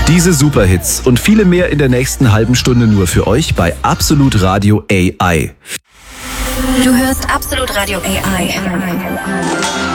Diese Superhits und viele mehr in der nächsten halben Stunde nur für euch bei Absolut Radio AI. Du hörst Absolut Radio AI.